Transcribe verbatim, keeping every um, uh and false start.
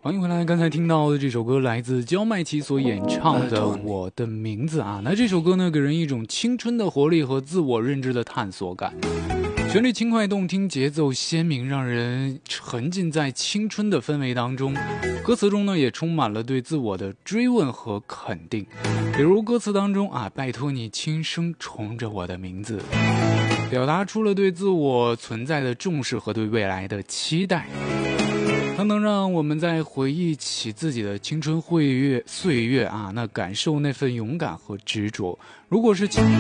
欢迎回来，刚才听到的这首歌来自焦麦琪所演唱的《我的名字》啊。那这首歌呢，给人一种青春的活力和自我认知的探索感，旋律轻快动听，节奏鲜明，让人沉浸在青春的氛围当中。歌词中呢，也充满了对自我的追问和肯定，比如歌词当中啊，拜托你轻声冲着我的名字，表达出了对自我存在的重视和对未来的期待。它能让我们在回忆起自己的青春岁月岁月啊，那感受那份勇敢和执着。如果是